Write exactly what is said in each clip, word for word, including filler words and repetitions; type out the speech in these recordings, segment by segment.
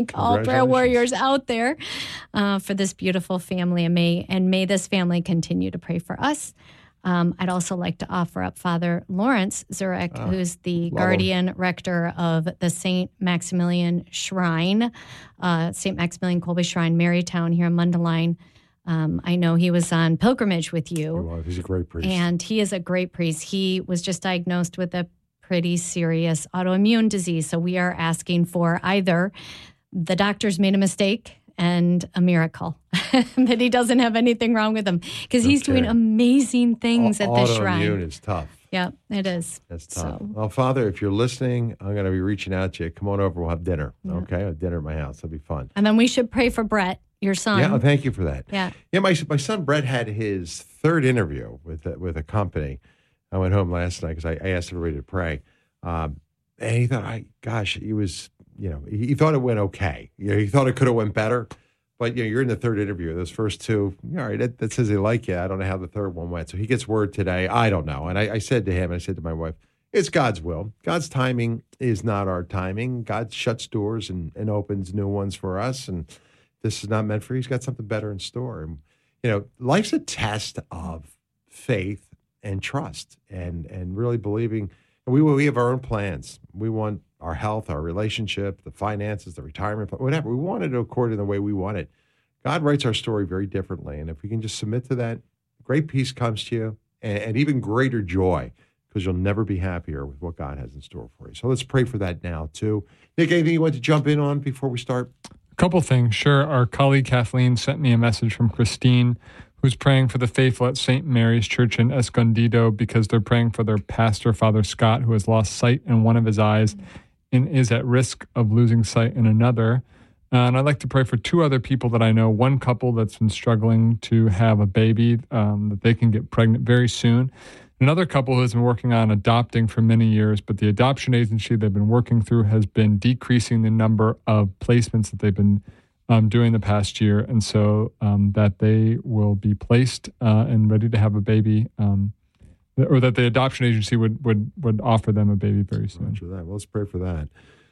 All prayer warriors out there uh, for this beautiful family, and may and may this family continue to pray for us. Um, I'd also like to offer up Father Lawrence Zurek, uh, who's the guardian him. rector of the Saint Maximilian Shrine, uh, Saint Maximilian Kolbe Shrine, Marytown here in Mundelein. Um, I know he was on pilgrimage with you. He was. He's a great priest. And he is a great priest. He was just diagnosed with a pretty serious autoimmune disease. So we are asking for either the doctors made a mistake and a miracle that he doesn't have anything wrong with him, because he's okay. doing amazing things a- at this shrine. Autoimmune is tough. Yeah, it is. That's tough. So. Well, Father, if you're listening, I'm going to be reaching out to you. Come on over. We'll have dinner. Yeah. Okay? A dinner at my house. It'll be fun. And then we should pray for Brett, your son. Yeah, thank you for that. Yeah. Yeah, my my son Brett had his third interview with a, with a company. I went home last night because I, I asked everybody to pray. Um, and he thought, I gosh, he was, you know, he, he thought it went okay. You know, he thought it could have went better. But, you know, you're in the third interview. Those first two, all right, that, that says they like you. I don't know how the third one went. So he gets word today. I don't know. And I, I said to him, and I said to my wife, it's God's will. God's timing is not our timing. God shuts doors and, and opens new ones for us. And this is not meant for you. He's got something better in store. And, you know, life's a test of faith and trust and, and really believing. And we, we have our own plans. We want our health, our relationship, the finances, the retirement, whatever. We want it according to the way we want it. God writes our story very differently. And if we can just submit to that, great peace comes to you and, and even greater joy, because you'll never be happier with what God has in store for you. So let's pray for that now, too. Nick, anything you want to jump in on before we start? A couple things. Sure. Our colleague Kathleen sent me a message from Christine, who's praying for the faithful at Saint Mary's Church in Escondido because they're praying for their pastor, Father Scott, who has lost sight in one of his eyes and is at risk of losing sight in another. Uh, and I'd like to pray for two other people that I know, one couple that's been struggling to have a baby, um, that they can get pregnant very soon. Another couple who has been working on adopting for many years, but the adoption agency they've been working through has been decreasing the number of placements that they've been um, doing the past year. And so um, that they will be placed uh, and ready to have a baby, um, or that the adoption agency would, would, would offer them a baby very soon. Roger that. Well, let's pray for that.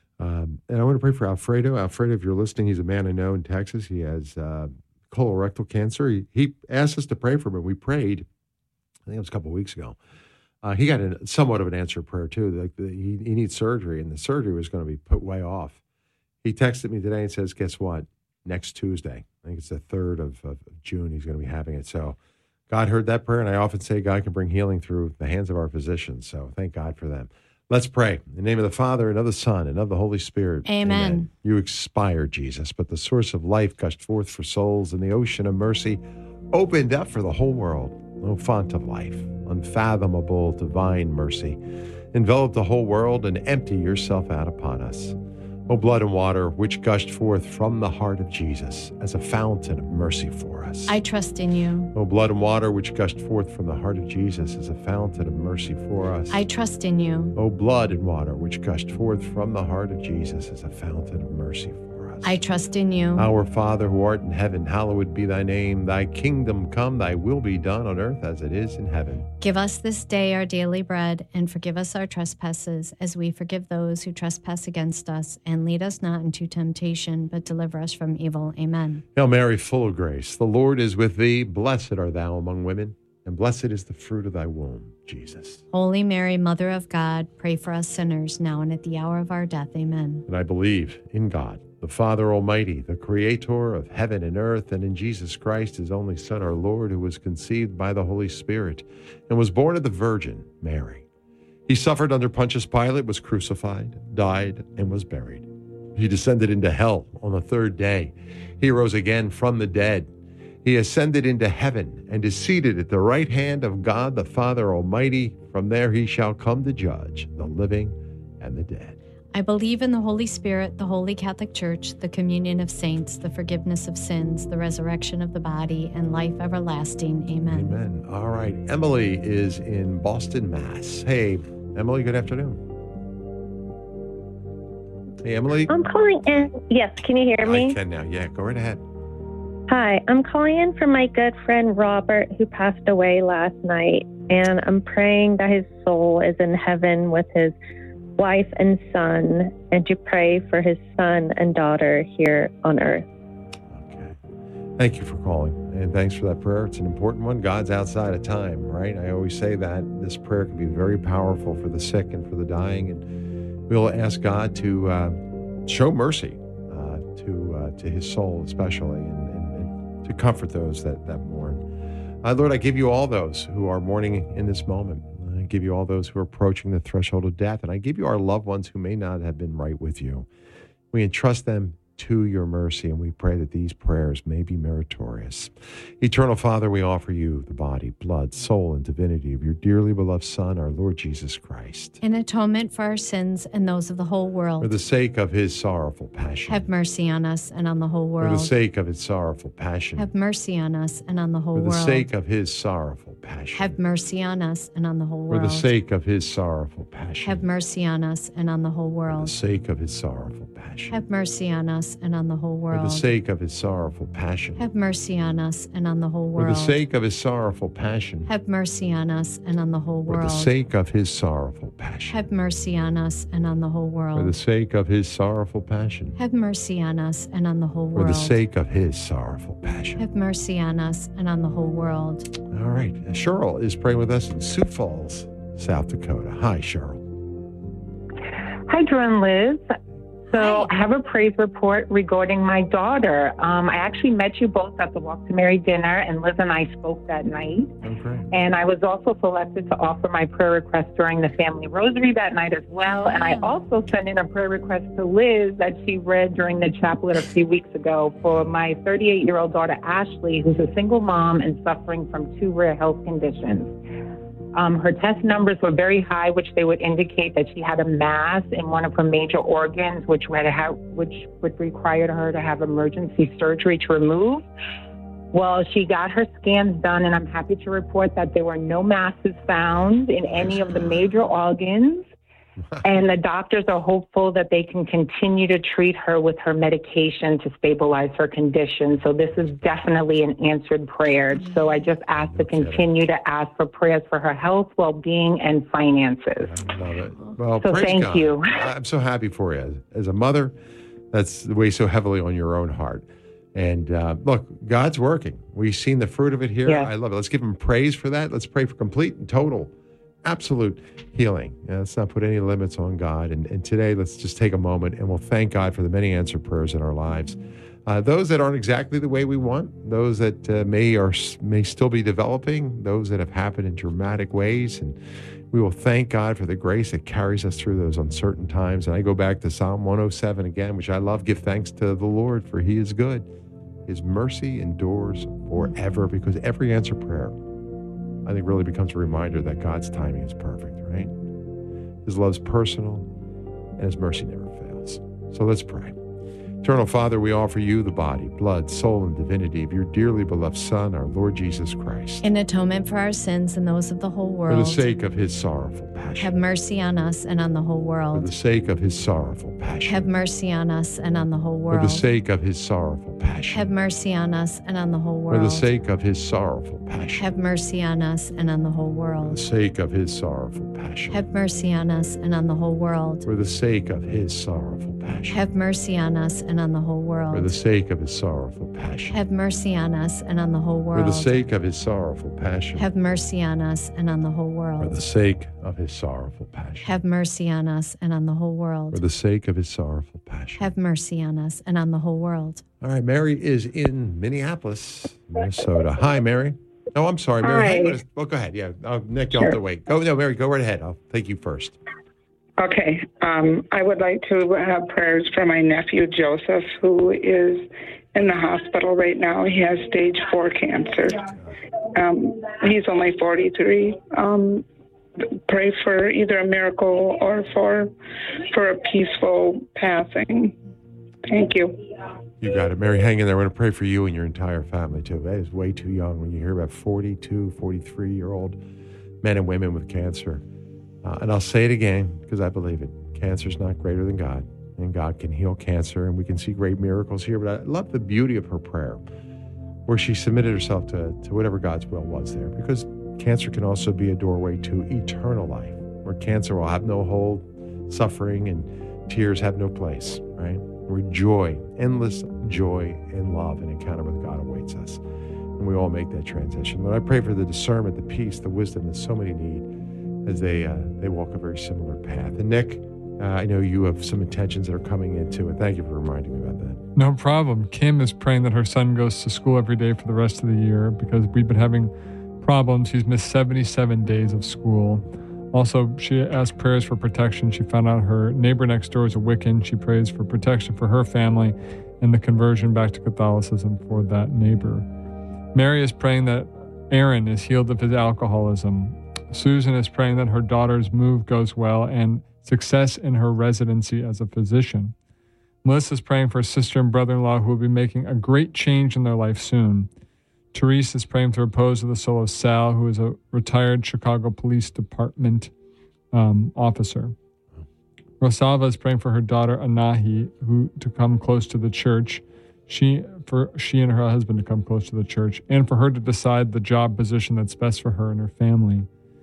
Um, and I want to pray for Alfredo. Alfredo, if you're listening, he's a man I know in Texas. He has uh, colorectal cancer. He, he asked us to pray for him, and we prayed. I think it was a couple of weeks ago. Uh, he got a, somewhat of an answered prayer, too. Like the, he, he needs surgery, and the surgery was going to be put way off. He texted me today and says, guess what? Next Tuesday, I think it's the third of, of June, he's going to be having it. So God heard that prayer, and I often say God can bring healing through the hands of our physicians. So thank God for them. Let's pray. In the name of the Father, and of the Son, and of the Holy Spirit. Amen. Amen. You expired, Jesus, but the source of life gushed forth for souls, and the ocean of mercy opened up for the whole world. O font of life, unfathomable divine mercy, envelop the whole world and empty yourself out upon us. O blood and water, which gushed forth from the heart of Jesus as a fountain of mercy for us. I trust in you. O blood and water, which gushed forth from the heart of Jesus as a fountain of mercy for us. I trust in you. O blood and water, which gushed forth from the heart of Jesus as a fountain of mercy for us. I trust in you. Our Father, who art in heaven, hallowed be thy name. Thy kingdom come, thy will be done on earth as it is in heaven. Give us this day our daily bread, and forgive us our trespasses, as we forgive those who trespass against us. And lead us not into temptation, but deliver us from evil. Amen. Hail Mary, full of grace, the Lord is with thee. Blessed art thou among women, and blessed is the fruit of thy womb, Jesus. Holy Mary, Mother of God, pray for us sinners, now and at the hour of our death. Amen. And I believe in God, the Father Almighty, the Creator of heaven and earth, and in Jesus Christ, his only Son, our Lord, who was conceived by the Holy Spirit and was born of the Virgin Mary. He suffered under Pontius Pilate, was crucified, died, and was buried. He descended into hell on the third day. He rose again from the dead. He ascended into heaven and is seated at the right hand of God, the Father Almighty. From there he shall come to judge the living and the dead. I believe in the Holy Spirit, the Holy Catholic Church, the communion of saints, the forgiveness of sins, the resurrection of the body, and life everlasting. Amen. Amen. All right. Emily is in Boston, Mass. Hey, Emily, good afternoon. Hey, Emily. I'm calling in. Yes, can you hear me? I can now. Yeah, go right ahead. Hi, I'm calling in for my good friend Robert, who passed away last night. And I'm praying that his soul is in heaven with his wife and son, and to pray for his son and daughter here on earth. Okay. Thank you for calling, and thanks for that prayer. It's an important one. God's outside of time, right? I always say that. This prayer can be very powerful for the sick and for the dying, and we'll ask God to uh, show mercy uh, to uh, to his soul especially, and, and, and to comfort those that, that mourn. Uh, Lord, I give you all those who are mourning in this moment. I give you all those who are approaching the threshold of death, and I give you our loved ones who may not have been right with you. We entrust them to your mercy, and we pray that these prayers may be meritorious. Eternal Father, we offer you the body, blood, soul, and divinity of your dearly beloved Son, our Lord Jesus Christ. In atonement for our sins and those of the whole world. For the sake of his sorrowful passion. Have mercy on us and on the whole world. For the sake of his sorrowful passion. Have mercy on us and on the whole world. For the world. sake of his sorrowful passion. Have mercy on us and on the whole world. For the sake of his sorrowful passion. Have mercy on us and on the whole world. For the sake of his sorrowful passion. Have mercy on us and on the whole world. For the sake of his sorrowful passion. Have mercy on us and on the whole world. For the sake of his sorrowful passion. Have mercy on us and on the whole world. For the sake of his sorrowful passion. Have mercy on us and on the whole world. For the sake of his sorrowful passion. Have mercy on us and on the whole For world. the sake of his sorrowful passion. Have mercy on us and on the whole world. All right. Cheryl is praying with us in Sioux Falls, South Dakota. Hi, Cheryl. Hi, Drew and Liz. So Hi. I have a praise report regarding my daughter. Um, I actually met you both at the Walk to Mary dinner, and Liz and I spoke that night. Okay. And I was also selected to offer my prayer request during the family rosary that night as well. And I also sent in a prayer request to Liz that she read during the chaplet a few weeks ago for my thirty-eight-year-old daughter, Ashley, who's a single mom and suffering from two rare health conditions. Um, her test numbers were very high, which they would indicate that she had a mass in one of her major organs, which would have, which would require her to have emergency surgery to remove. Well, she got her scans done, and I'm happy to report that there were no masses found in any of the major organs. And the doctors are hopeful that they can continue to treat her with her medication to stabilize her condition. So this is definitely an answered prayer. So I just ask to continue to ask for prayers for her health, well-being, and finances. I love it. Well, So praise thank God. you. I'm so happy for you. As a mother, that's weighs so heavily on your own heart. And uh, look, God's working. We've seen the fruit of it here. Yes. I love it. Let's give him praise for that. Let's pray for complete and total, absolute healing. Uh, let's not put any limits on God. And, and today, let's just take a moment and we'll thank God for the many answered prayers in our lives. Uh, those that aren't exactly the way we want, those that uh, may or may still be developing, those that have happened in dramatic ways. And we will thank God for the grace that carries us through those uncertain times. And I go back to Psalm one oh seven again, which I love. Give thanks to the Lord, for he is good. His mercy endures forever, because every answered prayer, I think, really becomes a reminder that God's timing is perfect, right? His love's personal, and his mercy never fails. So let's pray. Eternal Father, we offer you the body, blood, soul, and divinity of your dearly beloved Son, our Lord Jesus Christ. In atonement for our sins and those of the whole world. For the sake of his sorrowful passion. Have mercy on us and on the whole For world. the sake of his sorrowful passion. Have mercy on us and on the whole For world. the sake of his sorrowful passion. Have mercy on us and on the whole For world. the sake of his sorrowful passion. Have mercy on us and on the whole For the world. sake of his sorrowful passion. Have mercy on us and on the whole world. For the sake of his sorrowful passion. Have mercy on us and on the whole world. For the sake of his sorrowful passion. Have mercy on us and on the whole For world. the sake of his sorrowful passion. Have mercy on us and on the whole For world. the sake of his sorrowful passion. Have mercy on us and on the whole For world. the sake of his sorrowful passion. Have mercy on us and on the whole world. All right, Mary is in Minneapolis, Minnesota. Hi, Mary. Oh, I'm sorry, Mary. Hi. Hang on a- Well, go ahead. Yeah, uh, Nick, you'll have to wait. Go, no, Mary, go right ahead. I'll take you first. Okay. Um, I would like to have prayers for my nephew, Joseph, who is in the hospital right now. He has stage four cancer. Um, he's only forty-three. Um, pray for either a miracle or for for a peaceful passing. Thank you. You got it. Mary, hang in there. We're going to pray for you and your entire family, too. That is way too young when you hear about forty-two, forty-three-year-old men and women with cancer. Uh, and I'll say it again because I believe it. Cancer's not greater than God, and God can heal cancer, and we can see great miracles here. But I love the beauty of her prayer, where she submitted herself to, to whatever God's will was there, because cancer can also be a doorway to eternal life, where cancer will have no hold, suffering and tears have no place, right? Where joy, endless joy and love and encounter with God awaits us. And we all make that transition. Lord, I pray for the discernment, the peace, the wisdom that so many need as they uh, they walk a very similar path. And Nick, uh, I know you have some intentions that are coming in too, and thank you for reminding me about that. No problem. Kim is praying that her son goes to school every day for the rest of the year because we've been having problems. He's missed seventy-seven days of school. Also, she asked prayers for protection. She found out her neighbor next door is a Wiccan. She prays for protection for her family and the conversion back to Catholicism for that neighbor. Mary is praying that Aaron is healed of his alcoholism. Susan is praying that her daughter's move goes well and success in her residency as a physician. Melissa is praying for a sister and brother-in-law who will be making a great change in their life soon. Therese is praying to repose of the soul of Sal, who is a retired Chicago Police Department um, officer. Rosalva is praying for her daughter Anahi, who to come close to the church. She for she and her husband to come close to the church, and for her to decide the job position that's best for her and her family.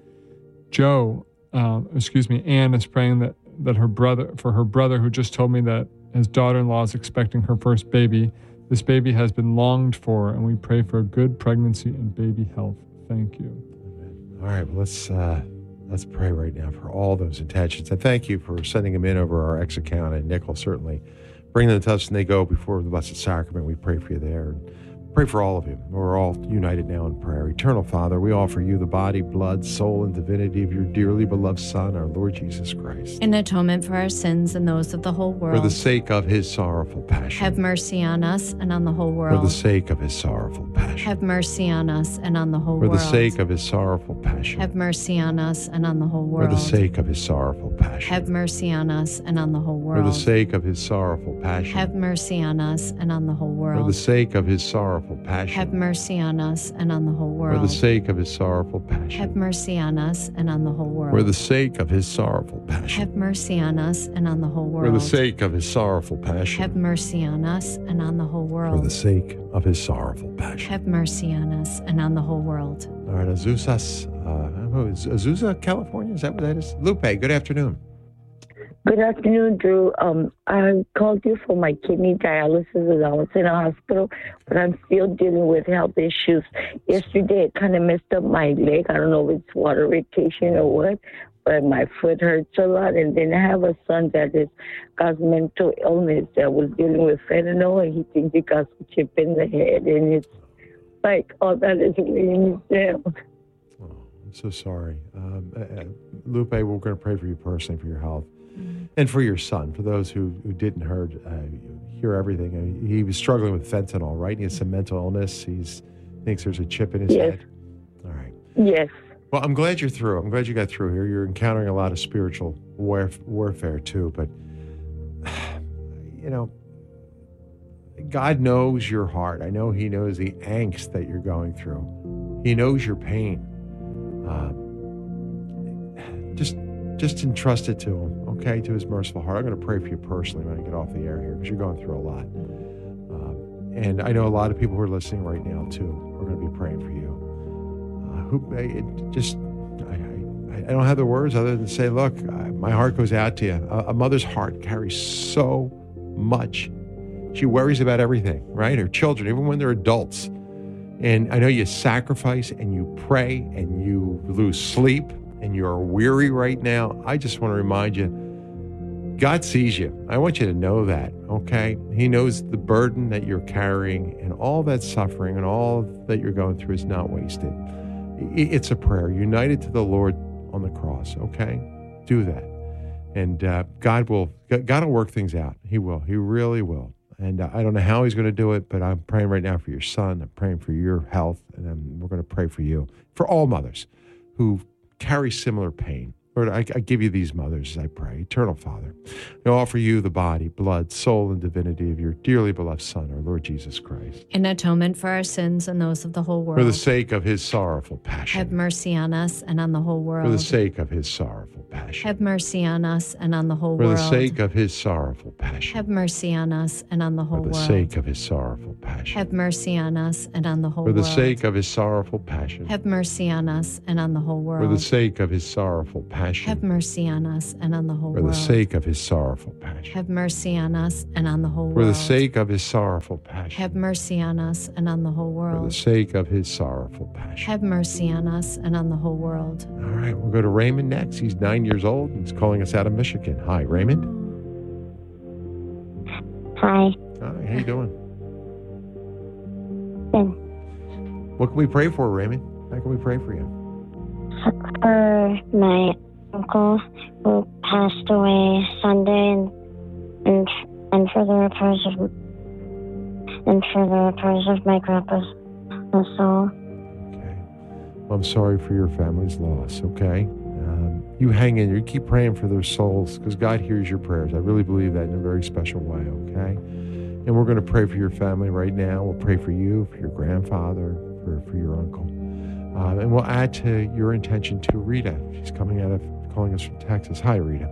Joe, uh, excuse me, Anne is praying that that her brother for her brother who just told me that his daughter-in-law is expecting her first baby. This baby has been longed for, and we pray for a good pregnancy and baby health. Thank you. All right, well, let's uh, let's pray right now for all those intentions. And thank you for sending them in over our X account. And Nick will certainly bring them to us and they go before the Blessed Sacrament. We pray for you there. And pray for all of you. We're all united now in prayer. Eternal Father, we offer you the body, blood, soul, and divinity of your dearly beloved Son, our Lord Jesus Christ. In atonement for our sins and those of the whole world. For the sake of his sorrowful passion. Have mercy on us and on the whole world. For the sake of his sorrowful passion. Have mercy on us and on the whole For world. the sake of his sorrowful passion. Have mercy on us and on the whole world. For the sake of his sorrowful passion. Have mercy on us and on the whole world. For the sake of his sorrowful passion. Have mercy on us and on the whole world. For the sake of his sorrowful passion. Have mercy on us and on the whole world. For the sake of his sorrowful passion. Have mercy on us and on the whole world. For the sake of his sorrowful passion. Have mercy on us and on the whole world. For the sake of his sorrowful passion. Have mercy on us and on the whole world. For the sake of his sorrowful passion. Have mercy on us and on the whole world. All right, Azuzas, uh, Azusa, California, is that what that is? Lupe, good afternoon. Good afternoon, Drew. Um, I called you for my kidney dialysis as I was in a hospital, but I'm still dealing with health issues. Yesterday, it kind of messed up my leg. I don't know if it's water retention or what, but my foot hurts a lot. And then I have a son that is got mental illness that was dealing with fentanyl, and he thinks he got some chip in the head, and it's like all that is weighing me down. Oh, I'm so sorry. Um, uh, Lupe, we're going to pray for you personally for your health. And for your son, for those who, who didn't heard, uh, hear everything. I mean, he was struggling with fentanyl, right? He has some mental illness. He thinks there's a chip in his yes. head. All right. Yes. Well, I'm glad you're through. I'm glad you got through here. You're encountering a lot of spiritual warf- warfare too. But, you know, God knows your heart. I know he knows the angst that you're going through. He knows your pain. Uh, just Just entrust it to him, okay, to his merciful heart. I'm going to pray for you personally when I get off the air here because you're going through a lot. Um, and I know a lot of people who are listening right now, too, are going to be praying for you. Uh, who it just, I, I, I don't have the words other than say, look, I, my heart goes out to you. A, a mother's heart carries so much. She worries about everything, right? Her children, even when they're adults. And I know you sacrifice and you pray and you lose sleep and you're weary right now. I just want to remind you, God sees you. I want you to know that, okay? He knows the burden that you're carrying, and all that suffering and all that you're going through is not wasted. It's a prayer united to the Lord on the cross, okay? Do that. And uh, God will God will work things out. He will. He really will. And uh, I don't know how he's going to do it, but I'm praying right now for your son. I'm praying for your health, and I'm, we're going to pray for you, for all mothers who carry similar pain. Lord, I, I give you these mothers as I pray. Eternal Father, I offer you the body, blood, soul, and divinity of your dearly beloved Son, our Lord Jesus Christ. In atonement for our sins and those of the whole world. For the sake of his sorrowful passion. Have mercy on us and on the whole world. For the sake of his sorrowful passion. passion. Have mercy on us and on the whole For world. the sake of his sorrowful passion. Have mercy on us and on the whole For the world. sake of his sorrowful passion. Have mercy on us and on the whole For the world. sake of his sorrowful passion. Have mercy on us and on the whole world. For the sake of his sorrowful passion. Have mercy on us and on the whole For world. the sake of his sorrowful passion. Have mercy on us and on the whole For world. the sake of his sorrowful passion. Have mercy on us and on the whole For the world. sake of his sorrowful passion. Have mercy on us and on the whole world. All right, we'll go to Raymond next. He's nine years old and he's calling us out of Michigan. Hi, Raymond. Hi. Hi, how you doing? Good. What can we pray for, Raymond? How can we pray for you? For my uncle who passed away Sunday, and and, and for the repairs of and for the repairs of my grandpa's soul. Okay. Well, I'm sorry for your family's loss, okay? Um, you hang in there. You keep praying for their souls because God hears your prayers. I really believe that in a very special way, okay? And we're going to pray for your family right now. We'll pray for you, for your grandfather, for, for your uncle. Um, and we'll add to your intention to Rita. She's coming out of, calling us from Texas. Hi, Rita.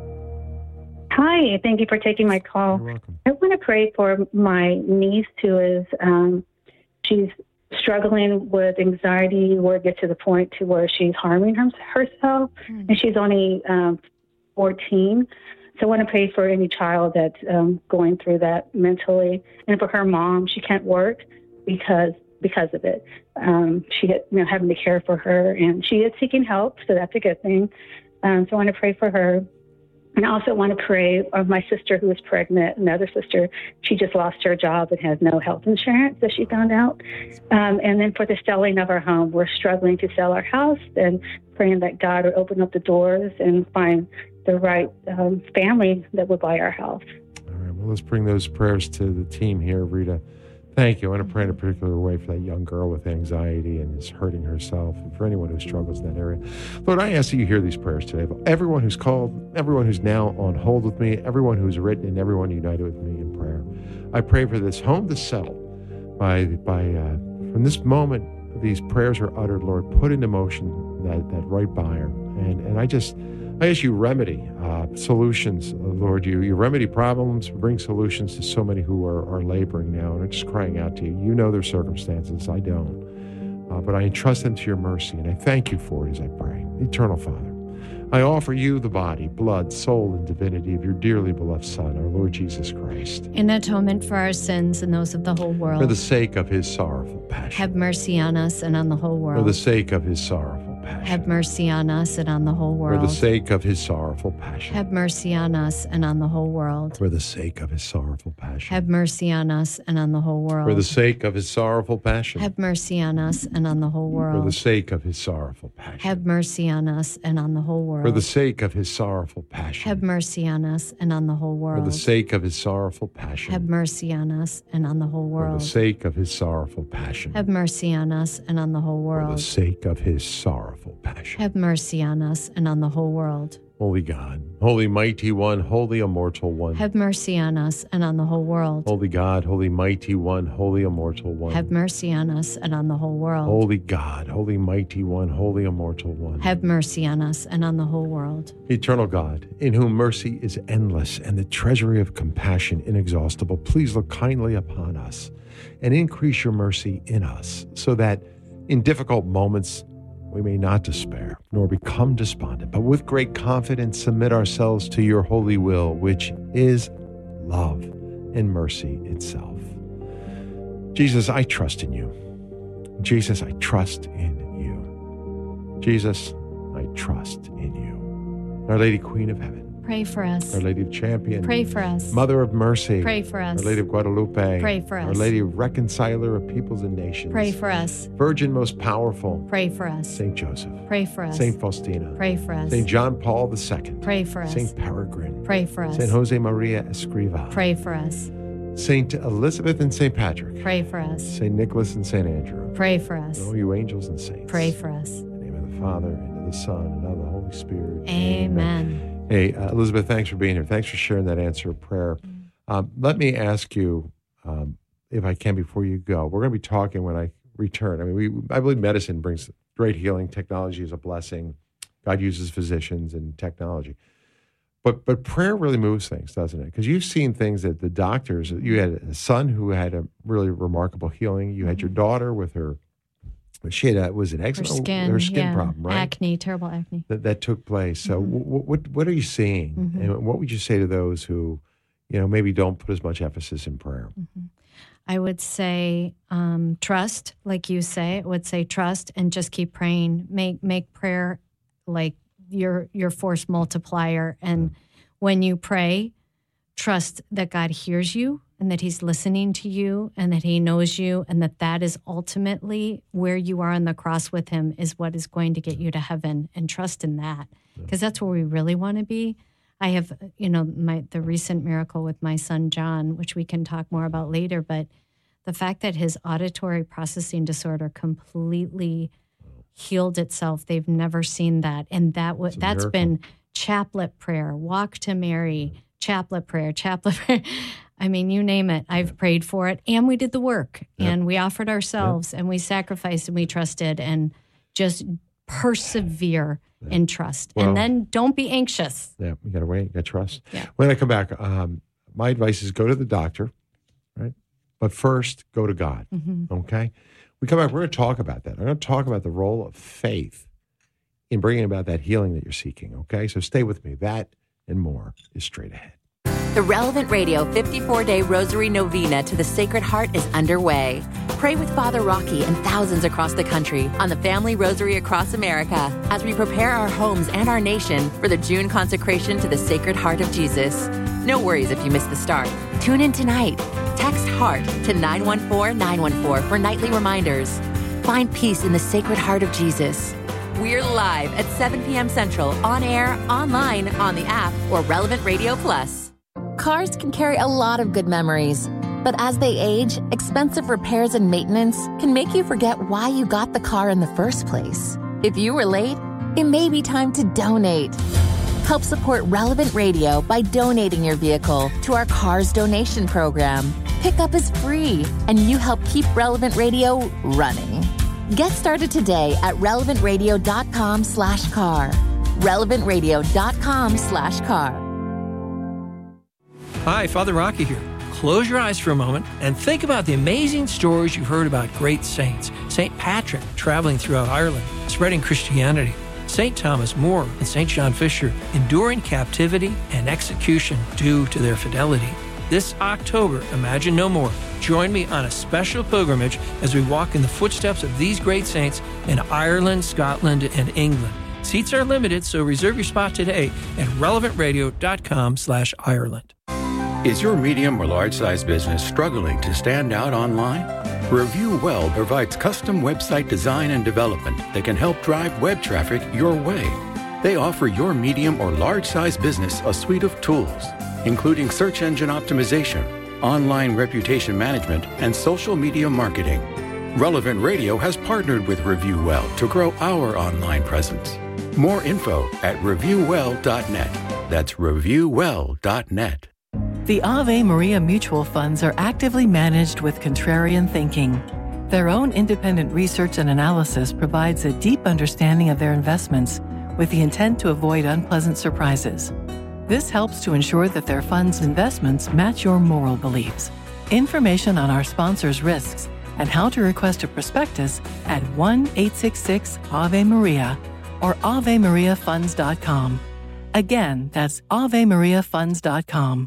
Hi, thank you for taking my call. You're welcome. I want to pray for my niece who is, um, she's struggling with anxiety where it gets to the point to where she's harming her, herself, Mm. and she's only um, fourteen. So I want to pray for any child that's um, going through that mentally. And for her mom, she can't work because because of it. Um, she had, you know, having to care for her, and she is seeking help, so that's a good thing. Um, so I want to pray for her. And I also want to pray for my sister who is pregnant, another sister. She just lost her job and has no health insurance, that she found out. Um, and then for the selling of our home, we're struggling to sell our house and praying that God would open up the doors and find the right um, family that would buy our house. All right, well, let's bring those prayers to the team here, Rita. Thank you. I want to pray in a particular way for that young girl with anxiety and is hurting herself, and for anyone who struggles in that area. Lord, I ask that you hear these prayers today. Everyone who's called, everyone who's now on hold with me, everyone who's written, and everyone united with me in prayer. I pray for this home to settle by, by uh, from this moment, these prayers are uttered, Lord, put into motion that, that right buyer. And, and I just... I ask you remedy uh, solutions, uh, Lord. You you remedy problems, bring solutions to so many who are, are laboring now and are just crying out to you. You know their circumstances. I don't. Uh, but I entrust them to your mercy, and I thank you for it as I pray. Eternal Father, I offer you the body, blood, soul, and divinity of your dearly beloved Son, our Lord Jesus Christ. In atonement for our sins and those of the whole world. For the sake of his sorrowful passion. Have mercy on us and on the whole world. For the sake of his sorrowful passion. Have mercy on us and on the whole world. For the sake of his sorrowful passion. Have mercy on us and on the whole world. For the sake of his sorrowful passion. Have mercy on us and on the whole world. For the sake of his sorrowful passion. Have mercy on us and on the whole world. For the sake of his sorrowful passion. Have mercy on us and on the whole world. For the sake of his sorrowful passion. Have mercy on us and on the whole world. For the sake of his sorrowful passion. Have mercy on us and on the whole world. For the sake of his sorrowful passion. Have mercy on us and on the whole world. For the sake of his sorrowful passion. Have mercy on us and on the whole world. Holy God, holy mighty one, holy immortal one. Have mercy on us and on the whole world. Holy God, holy mighty one, holy immortal one. Have mercy on us and on the whole world. Holy God, holy mighty one, holy immortal one. Have mercy on us and on the whole world. Eternal God, in whom mercy is endless and the treasury of compassion inexhaustible, please look kindly upon us and increase your mercy in us, so that in difficult moments we may not despair, nor become despondent, but with great confidence submit ourselves to your holy will, which is love and mercy itself. Jesus, I trust in you. Jesus, I trust in you. Jesus, I trust in you. Our Lady, Queen of Heaven. Pray for us. Our Lady of Champion. Pray for us. Mother of Mercy. Pray for us. Our Lady of Guadalupe. Pray for us. Our Lady of Reconciler of Peoples and Nations. Pray for us. Virgin most powerful. Pray for us. Saint Joseph. Pray for us. Saint Faustina. Pray for us. Saint John Paul the Second. Pray for us. Saint Peregrine. Pray for us. Saint Jose Maria Escriva. Pray for us. Saint Elizabeth and Saint Patrick. Pray for us. Saint Nicholas and Saint Andrew. Pray for us. And all you angels and saints. Pray for us. In the name of the Father, and of the Son, and of the Holy Spirit. Amen. Hey, uh, Elizabeth, thanks for being here. Thanks for sharing that answer of prayer. Um, let me ask you, um, if I can, before you go, we're going to be talking when I return. I mean, we I believe medicine brings great healing. Technology is a blessing. God uses physicians and technology. But but prayer really moves things, doesn't it? Because you've seen things that the doctors, you had a son who had a really remarkable healing. You had your daughter with her, she had, a, was it eczema? Her skin, her skin yeah. problem, right? Acne, terrible acne. That, that took place. So Mm-hmm. what, what what are you seeing? Mm-hmm. And what would you say to those who, you know, maybe don't put as much emphasis in prayer? Mm-hmm. I would say um, trust, like you say. I would say trust and just keep praying. Make make prayer like your your force multiplier. And when you pray, trust that God hears you and that he's listening to you and that he knows you and that that is ultimately where you are on the cross with him is what is going to get you to heaven, and trust in that, because that's where we really want to be. I have, you know, my the recent miracle with my son, John, which we can talk more about later, but the fact that his auditory processing disorder completely healed itself, they've never seen that. And that w- that's miracle. been chaplet prayer, walk to Mary, chaplet prayer, chaplet prayer. I mean, you name it. I've prayed for it, and we did the work, Yep. and we offered ourselves, yep. and we sacrificed, and we trusted, and just persevere in trust. Well, and then don't be anxious. Yeah, you got to wait, you got to trust. Yeah. When I come back, um, my advice is go to the doctor, right? But first, go to God, Mm-hmm. okay? We come back, we're going to talk about that. I'm going to talk about the role of faith in bringing about that healing that you're seeking, okay? So stay with me. That and more is straight ahead. The Relevant Radio fifty-four day Rosary Novena to the Sacred Heart is underway. Pray with Father Rocky and thousands across the country on the Family Rosary across America as we prepare our homes and our nation for the June consecration to the Sacred Heart of Jesus. No worries if you miss the start. Tune in tonight. Text HEART to nine one four nine one four for nightly reminders. Find peace in the Sacred Heart of Jesus. We're live at seven p.m. Central, on air, online, on the app, or Relevant Radio Plus. Cars can carry a lot of good memories, but as they age, expensive repairs and maintenance can make you forget why you got the car in the first place. If you were late, it may be time to donate. Help support Relevant Radio by donating your vehicle to our Cars Donation Program. Pickup is free, and you help keep Relevant Radio running. Get started today at relevantradio.com slash car. relevantradio.com slash car. Hi, Father Rocky here. Close your eyes for a moment and think about the amazing stories you've heard about great saints. Saint Patrick traveling throughout Ireland, spreading Christianity. Saint Thomas More and Saint John Fisher enduring captivity and execution due to their fidelity. This October, Imagine No More. Join me on a special pilgrimage as we walk in the footsteps of these great saints in Ireland, Scotland, and England. Seats are limited, so reserve your spot today at relevantradio.com slash Ireland. Is your medium or large-size business struggling to stand out online? Review Well provides custom website design and development that can help drive web traffic your way. They offer your medium or large-size business a suite of tools, including search engine optimization, online reputation management, and social media marketing. Relevant Radio has partnered with Review Well to grow our online presence. More info at review well dot net. That's review well dot net. The Ave Maria Mutual Funds are actively managed with contrarian thinking. Their own independent research and analysis provides a deep understanding of their investments with the intent to avoid unpleasant surprises. This helps to ensure that their funds' investments match your moral beliefs. Information on our sponsors' risks and how to request a prospectus at one eight six six Ave Maria or ave maria funds dot com. Again, that's ave maria funds dot com.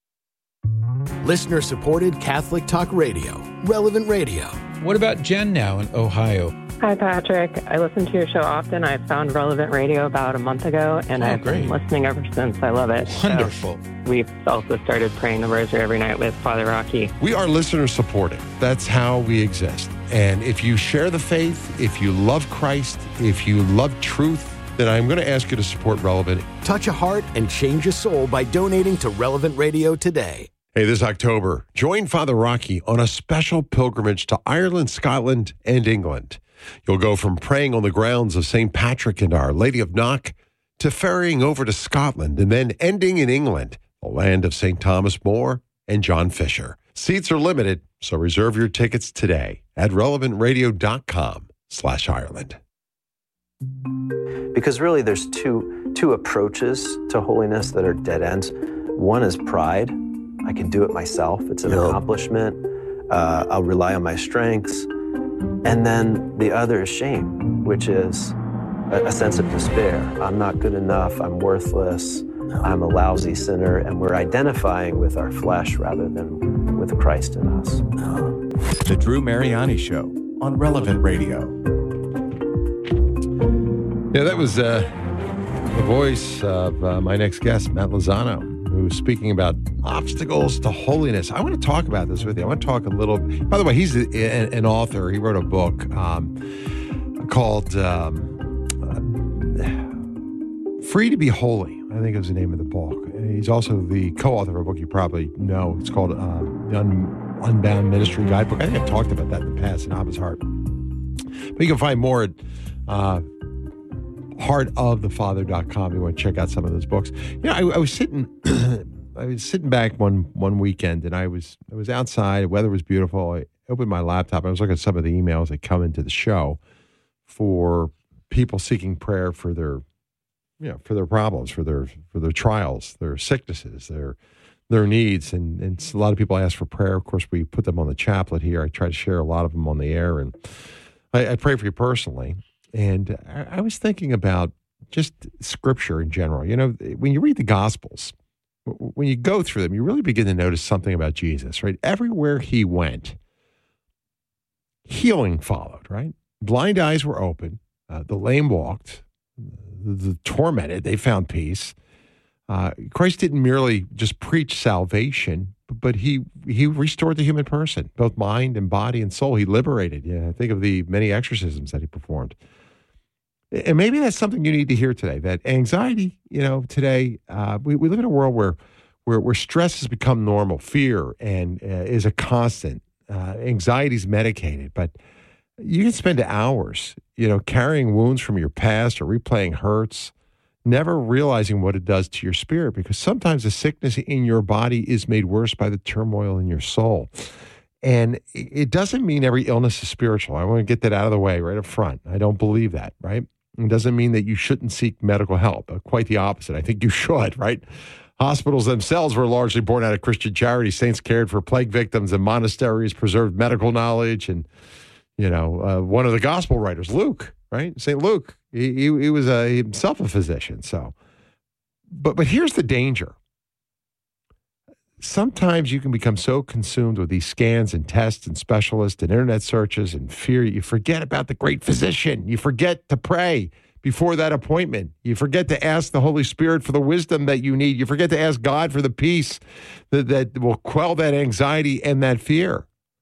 Listener-supported Catholic Talk Radio, Relevant Radio. What about Jen now in Ohio? Hi, Patrick. I listen to your show often. I found Relevant Radio about a month ago, and oh, I've great. been listening ever since. I love it. Wonderful. So we've also started praying the rosary every night with Father Rocky. We are listener-supported. That's how we exist. And if you share the faith, if you love Christ, if you love truth, then I'm going to ask you to support Relevant. Touch a heart and change a soul by donating to Relevant Radio today. Hey, this October, join Father Rocky on a special pilgrimage to Ireland, Scotland, and England. You'll go from praying on the grounds of Saint Patrick and Our Lady of Knock to ferrying over to Scotland and then ending in England, the land of Saint Thomas More and John Fisher. Seats are limited, so reserve your tickets today at relevantradio.com slash Ireland. Because really there's two, two approaches to holiness that are dead ends. One is pride. I can do it myself. It's an yeah. accomplishment. Uh, I'll rely on my strengths. And then the other is shame, which is a, a sense of despair. I'm not good enough. I'm worthless. I'm a lousy sinner. And we're identifying with our flesh rather than with Christ in us. The Drew Mariani Show on Relevant Radio. Yeah, that was uh, the voice of uh, my next guest, Matt Lozano, who's speaking about obstacles to holiness. I want to talk about this with you. I want to talk a little. By the way, he's a, a, an author. He wrote a book um, called um, uh, Free to be Holy, I think is the name of the book. He's also the co-author of a book you probably know. It's called uh, The Un- Unbound Ministry Guidebook. I think I've talked about that in the past in Abba's Heart. But you can find more at uh, heart of the father dot com. You want to check out some of those books. You know, I, I was sitting, I was sitting back one one weekend, and I was I was outside. The weather was beautiful. I opened my laptop. I was looking at some of the emails that come into the show for people seeking prayer for their, you know, for their problems, for their for their trials, their sicknesses, their their needs, and and a lot of people ask for prayer. Of course, we put them on the chaplet here. I try to share a lot of them on the air, and I, I pray for you personally. And I, I was thinking about just Scripture in general. You know, when you read the Gospels, when you go through them, you really begin to notice something about Jesus, right? Everywhere he went, healing followed, right? Blind eyes were open. Uh, the lame walked. The, the tormented, they found peace. Uh, Christ didn't merely just preach salvation, but he he restored the human person, both mind and body and soul. He liberated. Yeah, think of the many exorcisms that he performed. And maybe that's something you need to hear today, that anxiety, you know, today, uh, we, we live in a world where, where where stress has become normal, fear and uh, is a constant. Uh, anxiety is medicated, but you can spend hours, you know, carrying wounds from your past or replaying hurts, never realizing what it does to your spirit, because sometimes the sickness in your body is made worse by the turmoil in your soul. And it doesn't mean every illness is spiritual. I want to get that out of the way right up front. I don't believe that, right? It doesn't mean that you shouldn't seek medical help. Quite the opposite. I think you should, right? Hospitals themselves were largely born out of Christian charity. Saints cared for plague victims, and monasteries preserved medical knowledge. And, you know, uh, one of the gospel writers, Luke, right? Saint Luke, he, he, he was a, himself a physician. So, but but here's the danger. Sometimes you can become so consumed with these scans and tests and specialists and internet searches and fear, you forget about the great physician. You forget to pray before that appointment. You forget to ask the Holy Spirit for the wisdom that you need. You forget to ask God for the peace that, that will quell that anxiety and that fear.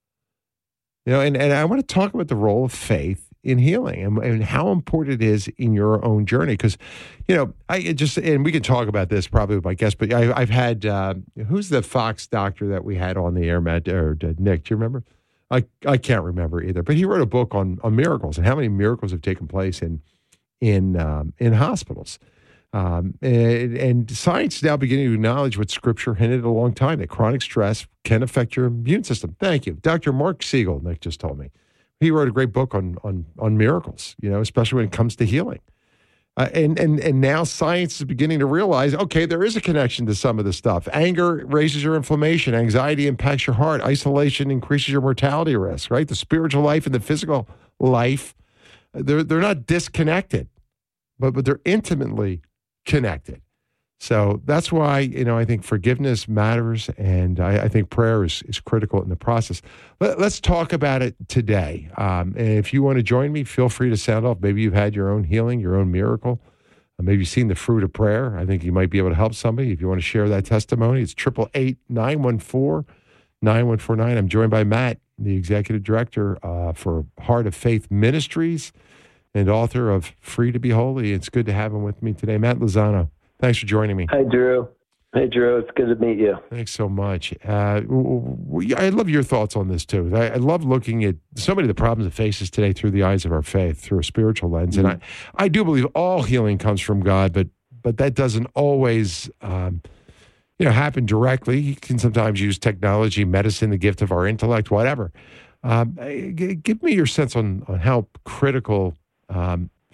You know, and, and I want to talk about the role of faith in healing and, and how important it is in your own journey. Because, you know, I just, and we can talk about this probably with my guest, but I, I've had, uh, who's the Fox doctor that we had on the air, Matt, or uh, Nick, do you remember? I, I can't remember either, but he wrote a book on, on miracles and how many miracles have taken place in, in, um, in hospitals. Um, and, and science is now beginning to acknowledge what Scripture hinted a long time, that chronic stress can affect your immune system. Thank you. Doctor Mark Siegel, Nick just told me. He wrote a great book on on on miracles, you know, especially when it comes to healing. Uh, and and and now science is beginning to realize, okay, there is a connection to some of this stuff. Anger raises your inflammation. Anxiety impacts your heart. Isolation increases your mortality risk, right? The spiritual life and the physical life, they're they're not disconnected, but but they're intimately connected. So that's why, you know, I think forgiveness matters, and I, I think prayer is, is critical in the process. Let, let's talk about it today. Um, and if you want to join me, feel free to sound off. Maybe you've had your own healing, your own miracle. Uh, maybe you've seen the fruit of prayer. I think you might be able to help somebody. If you want to share that testimony, it's eight eight eight, nine one four, nine one four nine. I'm joined by Matt, the executive director uh, for Heart of Faith Ministries and author of Free to be Holy. It's good to have him with me today. Matt Lozano, thanks for joining me. Hi, Drew. Hey, Drew. It's good to meet you. Thanks so much. Uh, we, I love your thoughts on this, too. I, I love looking at so many of the problems that faces today through the eyes of our faith, through a spiritual lens. Mm-hmm. And I, I do believe all healing comes from God, but but that doesn't always um, you know, happen directly. You can sometimes use technology, medicine, the gift of our intellect, whatever. Um, give me your sense on, on how critical um,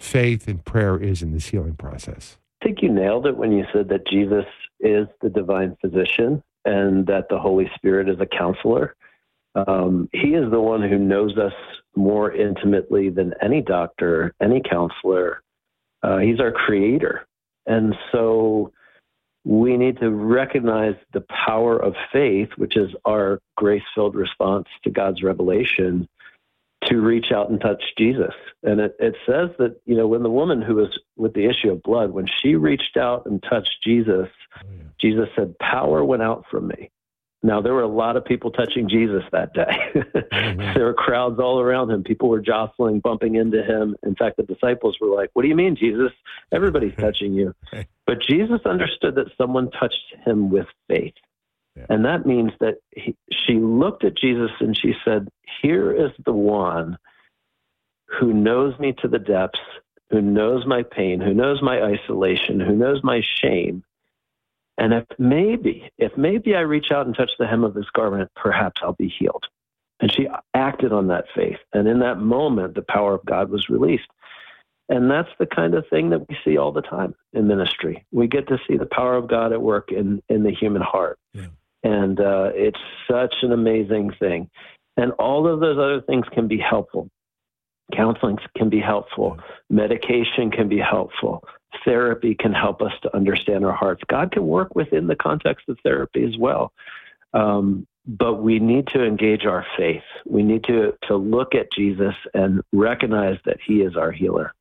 faith and prayer is in this healing process. I think you nailed it when you said that Jesus is the divine physician and that the Holy Spirit is a counselor. Um, he is the one who knows us more intimately than any doctor, any counselor. Uh, he's our creator. And so we need to recognize the power of faith, which is our grace-filled response to God's revelation, to reach out and touch Jesus. And it, it says that, you know, when the woman who was with the issue of blood, when she reached out and touched Jesus, oh, yeah. Jesus said, power went out from me. Now, there were a lot of people touching Jesus that day. Mm-hmm. There were crowds all around him. People were jostling, bumping into him. In fact, the disciples were like, what do you mean, Jesus? Everybody's touching you. But Jesus understood that someone touched him with faith. Yeah. And that means that he, she looked at Jesus and she said, here is the one who knows me to the depths, who knows my pain, who knows my isolation, who knows my shame. And if maybe, if maybe I reach out and touch the hem of his garment, perhaps I'll be healed. And she acted on that faith. And in that moment, the power of God was released. And that's the kind of thing that we see all the time in ministry. We get to see the power of God at work in, in the human heart. Yeah. And uh, it's such an amazing thing. And all of those other things can be helpful. Counseling can be helpful. Medication can be helpful. Therapy can help us to understand our hearts. God can work within the context of therapy as well. Um, but we need to engage our faith. We need to, to look at Jesus and recognize that he is our healer.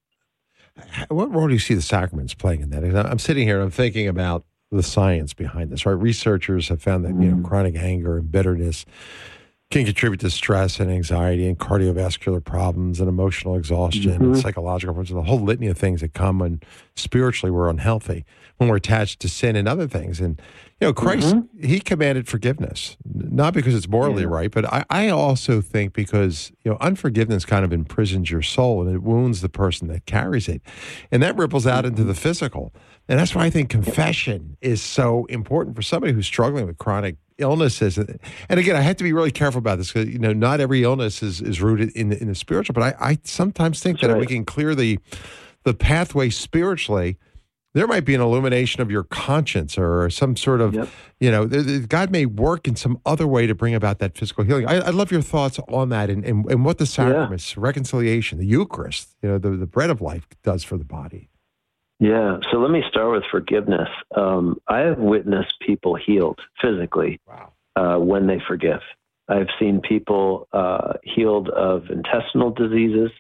What role do you see the sacraments playing in that? I'm sitting here and I'm thinking about the science behind this, right? Researchers have found that, you know, chronic anger and bitterness can contribute to stress and anxiety and cardiovascular problems and emotional exhaustion mm-hmm. and psychological problems, and the whole litany of things that come when spiritually we're unhealthy, when we're attached to sin and other things. And, you know, Christ, mm-hmm. he commanded forgiveness, not because it's morally yeah. right, but I, I also think because, you know, unforgiveness kind of imprisons your soul and it wounds the person that carries it. And that ripples out into the physical. And that's why I think confession is so important for somebody who's struggling with chronic illnesses. And again, I have to be really careful about this because, you know, not every illness is, is rooted in the, in the spiritual, but I, I sometimes think that's that right. if we can clear the the pathway spiritually, there might be an illumination of your conscience or some sort of, yep. you know, God may work in some other way to bring about that physical healing. I, I'd love your thoughts on that and, and, and what the sacraments, yeah. reconciliation, the Eucharist, you know, the, the bread of life does for the body. Yeah, so let me start with forgiveness. Um, I have witnessed people healed physically wow. uh, when they forgive. I've seen people uh, healed of intestinal diseases,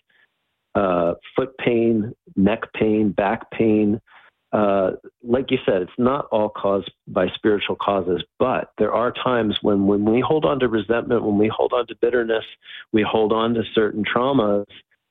uh, foot pain, neck pain, back pain. Uh, like you said, it's not all caused by spiritual causes, but there are times when, when we hold on to resentment, when we hold on to bitterness, we hold on to certain traumas,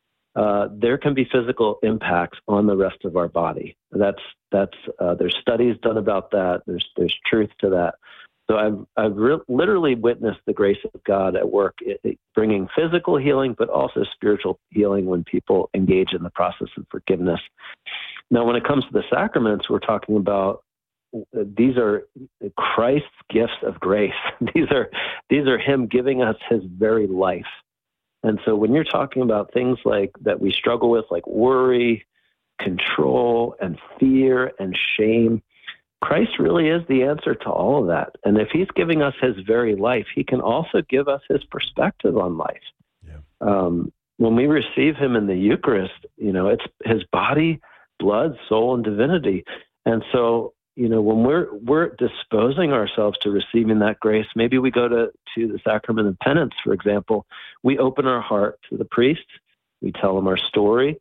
Uh, there can be physical impacts on the rest of our body. That's that's uh, there's studies done about that. There's there's truth to that. So I've I've re- literally witnessed the grace of God at work, it, it, bringing physical healing, but also spiritual healing when people engage in the process of forgiveness. Now, when it comes to the sacraments, we're talking about these are Christ's gifts of grace. these are these are Him giving us His very life. And so when you're talking about things like that we struggle with, like worry, control, and fear and shame, Christ really is the answer to all of that. And if he's giving us his very life, he can also give us his perspective on life. Yeah. Um, when we receive him in the Eucharist, you know, it's his body, blood, soul, and divinity. And so, you know, when we're we're disposing ourselves to receiving that grace, maybe we go to, to the sacrament of penance, for example. We open our heart to the priest. We tell him our story.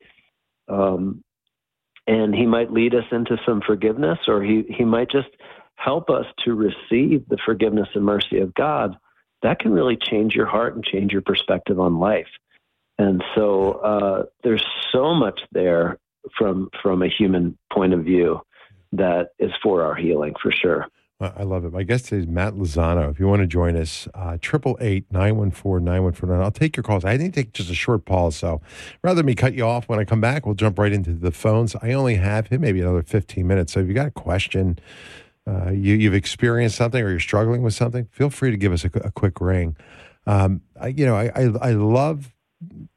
Um, and he might lead us into some forgiveness, or he, he might just help us to receive the forgiveness and mercy of God. That can really change your heart and change your perspective on life. And so uh, there's so much there from from a human point of view that is for our healing, for sure. I love it. My guest today is Matt Lozano. If you want to join us, triple eight, nine one four, nine one four nine. I'll take your calls. I need to take just a short pause, so rather than me cut you off, when I come back, we'll jump right into the phones. I only have maybe another fifteen minutes, so if you got a question, uh, you, you've experienced something or you're struggling with something, feel free to give us a, a quick ring. Um, I, you know, I, I, I love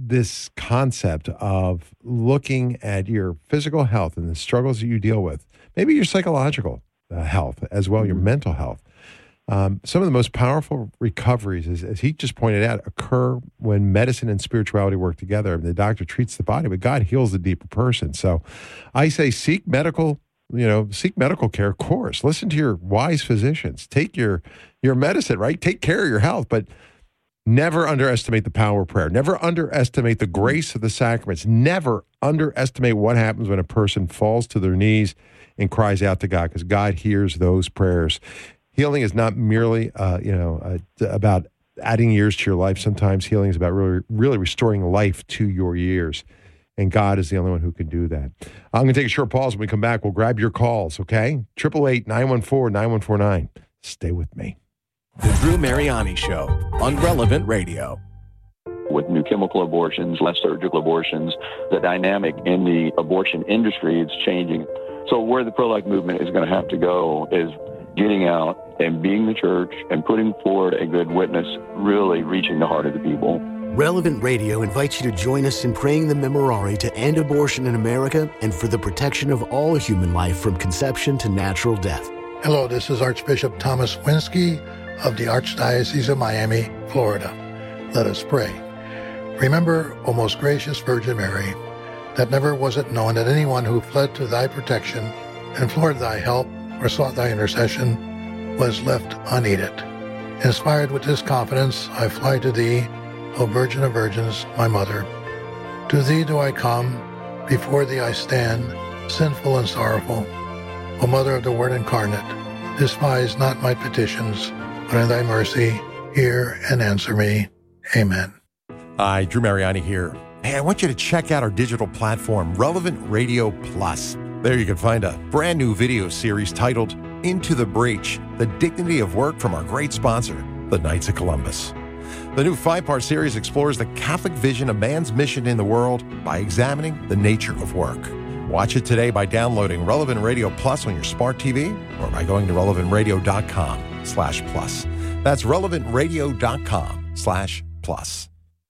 this concept of looking at your physical health and the struggles that you deal with, maybe your psychological uh, health as well, your mental health. Um, some of the most powerful recoveries, as, as he just pointed out, occur when medicine and spirituality work together. The doctor treats the body, but God heals the deeper person. So I say seek medical, you know, seek medical care, of course. Listen to your wise physicians. Take your, your medicine, right? Take care of your health, but never underestimate the power of prayer. Never underestimate the grace of the sacraments. Never underestimate what happens when a person falls to their knees and cries out to God, because God hears those prayers. Healing is not merely, uh, you know, uh, about adding years to your life. Sometimes healing is about really, really restoring life to your years. And God is the only one who can do that. I'm going to take a short pause. When we come back, we'll grab your calls, okay? eight eight eight, nine one four, nine one four nine. Stay with me. The Drew Mariani Show on Relevant Radio. With new chemical abortions, less surgical abortions, the dynamic in the abortion industry is changing. So where the pro-life movement is going to have to go is getting out and being the church and putting forward a good witness, really reaching the heart of the people. Relevant Radio invites you to join us in praying the Memorare to end abortion in America and for the protection of all human life from conception to natural death. Hello, this is Archbishop Thomas Winsky of the Archdiocese of Miami, Florida. Let us pray. Remember, O most gracious Virgin Mary, that never was it known that anyone who fled to thy protection, implored thy help, or sought thy intercession, was left unaided. Inspired with this confidence, I fly to thee, O Virgin of Virgins, my Mother. To thee do I come, before thee I stand, sinful and sorrowful. O Mother of the Word incarnate, despise not my petitions, but in thy mercy, hear and answer me. Amen. Hi, Drew Mariani here. Hey, I want you to check out our digital platform, Relevant Radio Plus. There you can find a brand new video series titled Into the Breach, The Dignity of Work from our great sponsor, the Knights of Columbus. The new five-part series explores the Catholic vision of man's mission in the world by examining the nature of work. Watch it today by downloading Relevant Radio Plus on your smart T V or by going to relevant radio dot com slash plus. That's relevant radio dot com slash plus.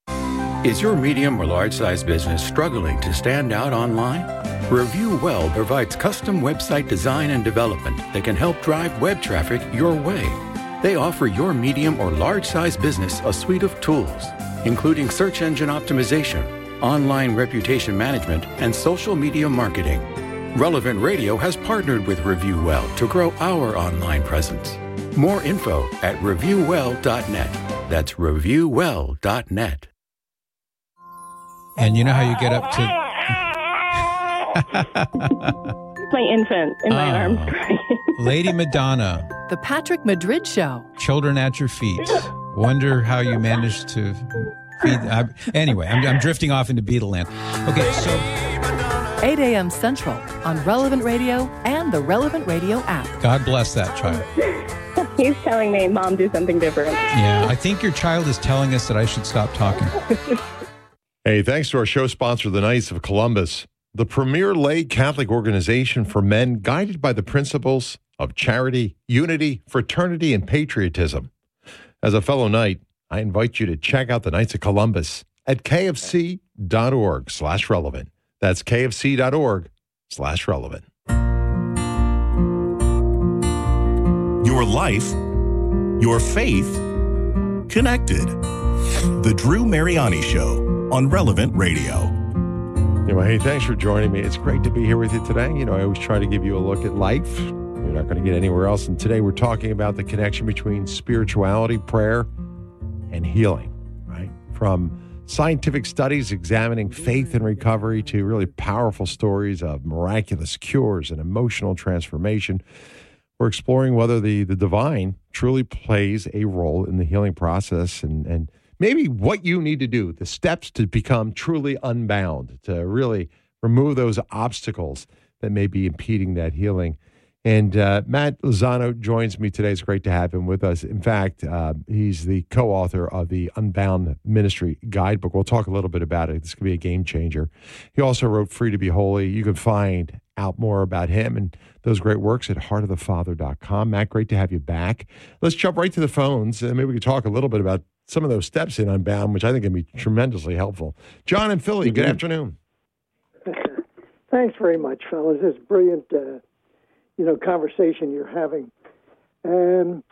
Is your medium or large-size business struggling to stand out online? Review Well provides custom website design and development that can help drive web traffic your way. They offer your medium or large-size business a suite of tools, including search engine optimization, online reputation management, and social media marketing. Relevant Radio has partnered with Review Well to grow our online presence. More info at review well dot net. That's review well dot net. And you know how you get up to... My infant in my Oh. arms crying. Lady Madonna, The Patrick Madrid Show. children at your feet. Wonder how you managed to feed... I, anyway, I'm, I'm drifting off into Beatleland. Okay, so eight a.m. Central on Relevant Radio and the Relevant Radio app. God bless that child. He's telling me, Mom, do something different. Yeah, I think your child is telling us that I should stop talking. Hey, thanks to our show sponsor, the Knights of Columbus, the premier lay Catholic organization for men guided by the principles of charity, unity, fraternity, and patriotism. As a fellow Knight, I invite you to check out the Knights of Columbus at kfc.org slash relevant. That's kfc.org slash relevant. Your life, your faith, connected. The Drew Mariani Show on Relevant Radio. Anyway, hey, thanks for joining me. It's great to be here with you today. You know, I always try to give you a look at life. You're not going to get anywhere else. And today we're talking about the connection between spirituality, prayer, and healing, right? From scientific studies examining faith and recovery to really powerful stories of miraculous cures and emotional transformation. We're exploring whether the, the divine truly plays a role in the healing process and, and maybe what you need to do, the steps to become truly unbound, to really remove those obstacles that may be impeding that healing. And uh, Matt Lozano joins me today. It's great to have him with us. In fact, uh, he's the co-author of the Unbound Ministry Guidebook. We'll talk a little bit about it. This could be a game changer. He also wrote Free to Be Holy. You can find out more about him and those great works at heart of the father dot com. Matt, great to have you back. Let's jump right to the phones. Uh, maybe we could talk a little bit about some of those steps in Unbound, which I think can be tremendously helpful. John in Philly, mm-hmm. good afternoon. Thanks very much, fellas. This is brilliant, uh, you know, conversation you're having. And,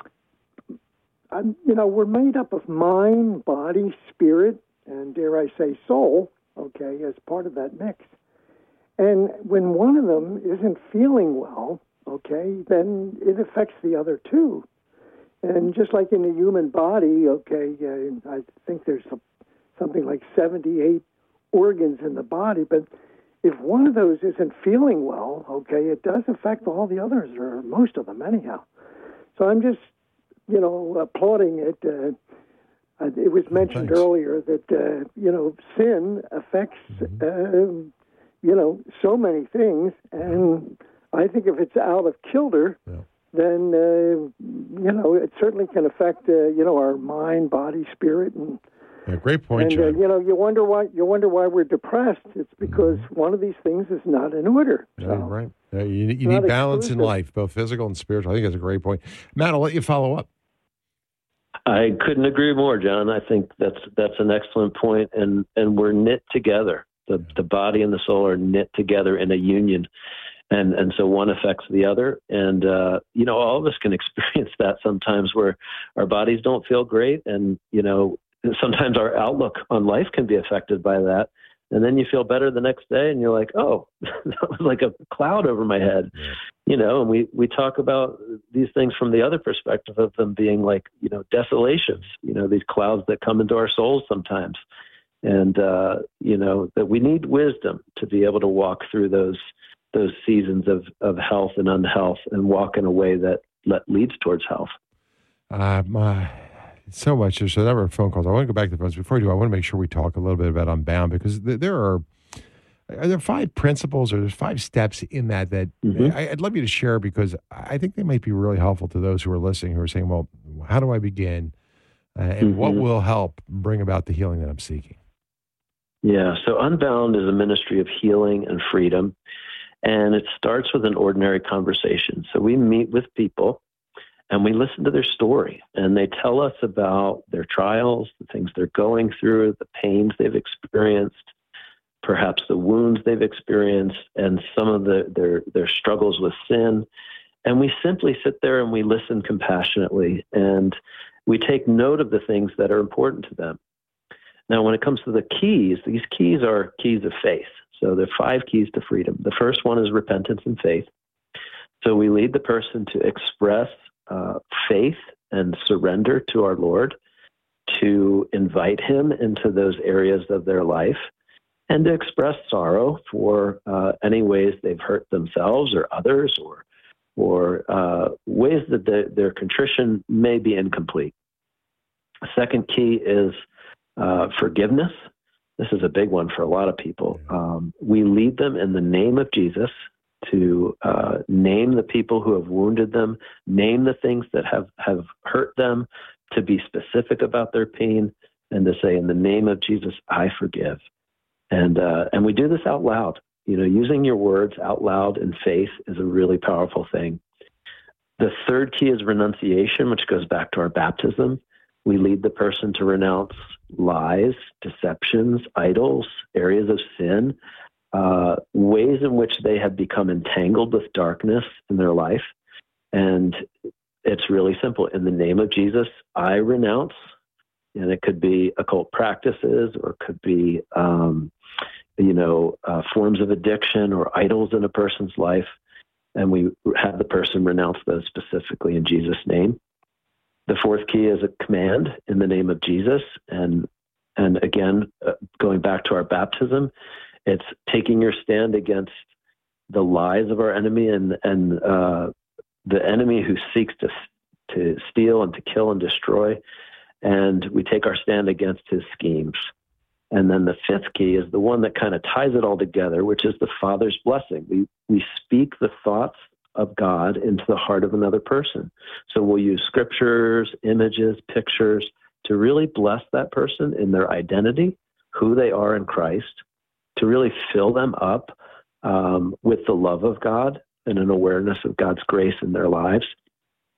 um, you know, we're made up of mind, body, spirit, and dare I say soul, okay, as part of that mix. And when one of them isn't feeling well, okay, then it affects the other two. And just like in the human body, okay, uh, I think there's a, something like seventy-eight organs in the body, but if one of those isn't feeling well, okay, it does affect all the others, or most of them anyhow. So I'm just, you know, applauding it. Uh, it was mentioned Thanks. earlier that, uh, you know, sin affects, mm-hmm. uh, you know, so many things. And I think if it's out of kilter, yeah. then, uh, you know, it certainly can affect, uh, you know, our mind, body, spirit, and yeah, great point, and, uh, John. you know, you wonder why you wonder why we're depressed. It's because mm-hmm. one of these things is not in order. Yeah, so right. Yeah, you you need balance exclusive. in life, both physical and spiritual. I think that's a great point. Matt, I'll let you follow up. I couldn't agree more, John. I think that's that's an excellent point, and and we're knit together. The the body and the soul are knit together in a union, and and so one affects the other. And uh, you know, all of us can experience that sometimes, where our bodies don't feel great, and you know. Sometimes our outlook on life can be affected by that. And then you feel better the next day and you're like, oh, that was like a cloud over my head, yeah. you know, and we, we talk about these things from the other perspective of them being like, you know, desolations, you know, these clouds that come into our souls sometimes. And, uh, you know, that we need wisdom to be able to walk through those, those seasons of, of health and unhealth and walk in a way that let, leads towards health. Uh, my... So much. There's a number of phone calls. I want to go back to the phones. Before I do, I want to make sure we talk a little bit about Unbound, because th- there are, are there five principles or there's five steps in that that mm-hmm. I, I'd love you to share, because I think they might be really helpful to those who are listening, who are saying, well, how do I begin? Uh, and mm-hmm. what will help bring about the healing that I'm seeking? Yeah. So Unbound is a ministry of healing and freedom. And it starts with an ordinary conversation. So we meet with people and we listen to their story, and they tell us about their trials, the things they're going through, the pains they've experienced, perhaps the wounds they've experienced, and some of the, their, their struggles with sin. And we simply sit there and we listen compassionately, and we take note of the things that are important to them. Now, when it comes to the keys, these keys are keys of faith. So there are five keys to freedom. The first one is repentance and faith. So we lead the person to express Uh, faith and surrender to our Lord, to invite him into those areas of their life, and to express sorrow for uh, any ways they've hurt themselves or others, or or uh, ways that the, their contrition may be incomplete. The second key is uh, forgiveness. This is a big one for a lot of people. Um, we lead them in the name of Jesus to uh, name the people who have wounded them, name the things that have, have hurt them, to be specific about their pain, and to say, in the name of Jesus, I forgive. And uh, and we do this out loud. You know, using your words out loud in faith is a really powerful thing. The third key is renunciation, which goes back to our baptism. We lead the person to renounce lies, deceptions, idols, areas of sin, Uh, ways in which they have become entangled with darkness in their life. And it's really simple. In the name of Jesus, I renounce. And it could be occult practices, or it could be, um, you know, uh, forms of addiction or idols in a person's life. And we have the person renounce those specifically in Jesus' name. The fourth key is a command in the name of Jesus. And, and again, uh, going back to our baptism, it's taking your stand against the lies of our enemy and and uh, the enemy who seeks to to steal and to kill and destroy, and we take our stand against his schemes. And then the fifth key is the one that kind of ties it all together, which is the Father's blessing. We we speak the thoughts of God into the heart of another person. So we'll use scriptures, images, pictures to really bless that person in their identity, who they are in Christ, to really fill them up um, with the love of God and an awareness of God's grace in their lives.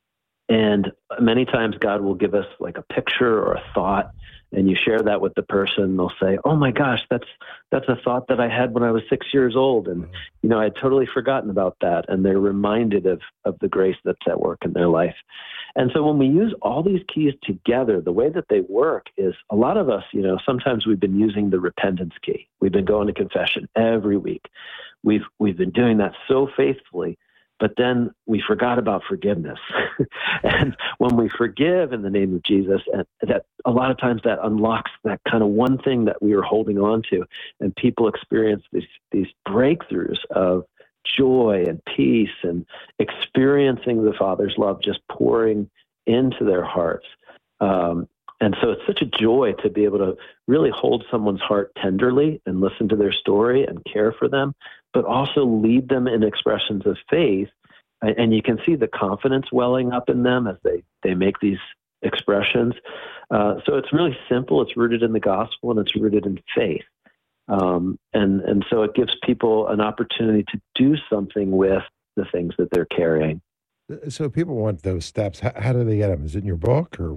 And many times God will give us like a picture or a thought, and you share that with the person. They'll say, "Oh my gosh, that's that's a thought that I had when I was six years old, and you know I had totally forgotten about that." And they're reminded of of the grace that's at work in their life. And so when we use all these keys together, the way that they work is a lot of us, you know, sometimes we've been using the repentance key. We've been going to confession every week. We've we've been doing that so faithfully. But then we forgot about forgiveness. And when we forgive in the name of Jesus, and that a lot of times that unlocks that kind of one thing that we were holding on to. And people experience these, these breakthroughs of joy and peace and experiencing the Father's love just pouring into their hearts. Um, and so it's such a joy to be able to really hold someone's heart tenderly and listen to their story and care for them, but also lead them in expressions of faith. And you can see the confidence welling up in them as they, they make these expressions. Uh, so it's really simple. It's rooted in the gospel, and it's rooted in faith. Um, and, and so it gives people an opportunity to do something with the things that they're carrying. So if people want those steps, how, how do they get them? Is it in your book? or?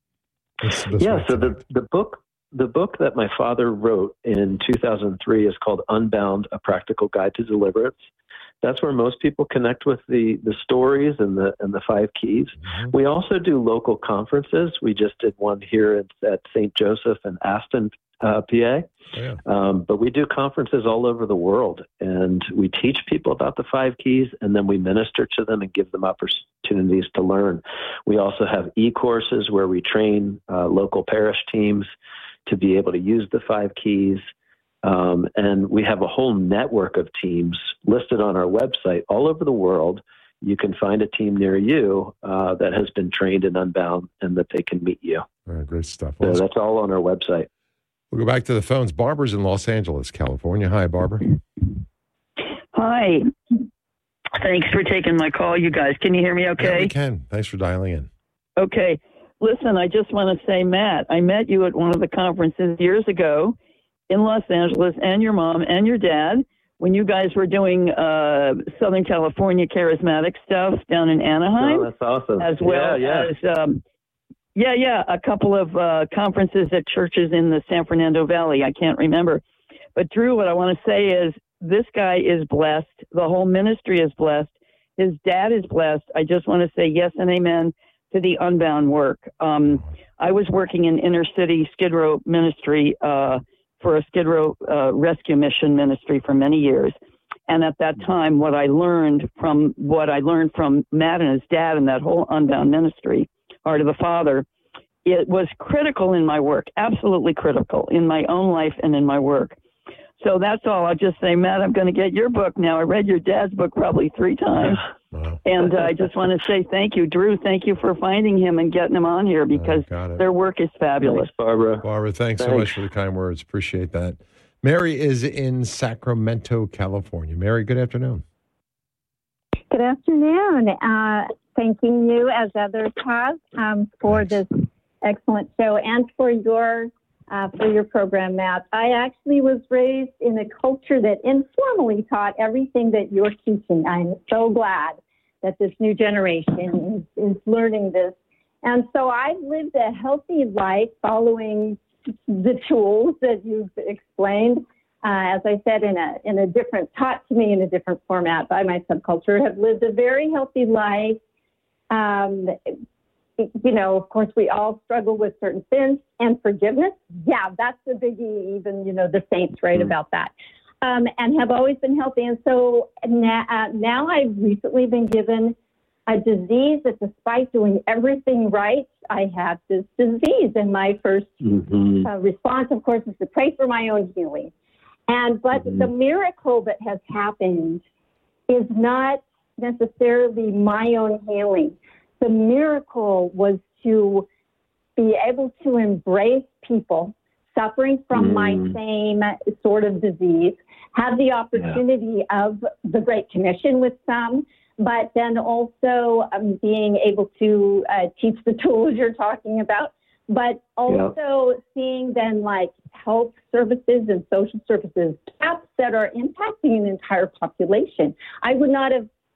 Yeah, so the, the book the book that my father wrote in two thousand three is called Unbound, A Practical Guide to Deliverance. That's where most people connect with the, the stories and the and the five keys. Mm-hmm. We also do local conferences. We just did one here at, at Saint Joseph in Aston, uh, P A. Yeah. Um, but we do conferences all over the world, and we teach people about the five keys, and then we minister to them and give them opportunities to learn. We also have e-courses where we train uh, local parish teams to be able to use the five keys. Um, and we have a whole network of teams listed on our website all over the world. You can find a team near you uh, that has been trained in Unbound and that they can meet you. All right, great stuff. So that's all on our website. We'll go back to the phones. Barbara's in Los Angeles, California. Hi, Barbara. Hi. Thanks for taking my call, you guys. Can you hear me okay? Yeah, we can. Thanks for dialing in. Okay. Listen, I just want to say, Matt, I met you at one of the conferences years ago in Los Angeles, and your mom and your dad, when you guys were doing uh, Southern California charismatic stuff down in Anaheim. Oh, that's awesome. As well yeah, yeah. as, um, yeah, yeah, a couple of uh, conferences at churches in the San Fernando Valley. I can't remember. But Drew, what I want to say is this guy is blessed. The whole ministry is blessed. His dad is blessed. I just want to say yes and amen to the Unbound work. Um, I was working in inner city Skid Row ministry uh, for a Skid Row uh, rescue mission ministry for many years. And at that time, what I learned from what I learned from Matt and his dad and that whole Unbound ministry, Heart of the Father, it was critical in my work, absolutely critical in my own life and in my work. So that's all. I'll just say, Matt, I'm going to get your book now. I read your dad's book probably three times. Wow. And uh, I just want to say thank you, Drew. Thank you for finding him and getting him on here because oh, their work is fabulous. Thanks, Barbara. Barbara, thanks, thanks so much for the kind words. Appreciate that. Mary is in Sacramento, California. Mary, good afternoon. Good afternoon. Uh, thanking you, as others have, um, for thanks. This excellent show and for your Uh, for your program, Matt. I actually was raised in a culture that informally taught everything that you're teaching. I'm so glad that this new generation is, is learning this. And so I've lived a healthy life following the tools that you've explained. Uh, as I said, in a in a different, taught to me in a different format by my subculture, have lived a very healthy life. Um, You know, of course, we all struggle with certain sins and forgiveness. Yeah, that's the biggie, even, you know, the saints write mm-hmm. about that, um, and have always been healthy. And so now, uh, now I've recently been given a disease that despite doing everything right, I have this disease. And my first mm-hmm. uh, response, of course, is to pray for my own healing. And but mm-hmm. the miracle that has happened is not necessarily my own healing. The miracle was to be able to embrace people suffering from mm. my same sort of disease, have the opportunity yeah. of the Great Commission with some, but then also um, being able to uh, teach the tools you're talking about, but also yeah. seeing then like health services and social services gaps that are impacting an entire population. I would not have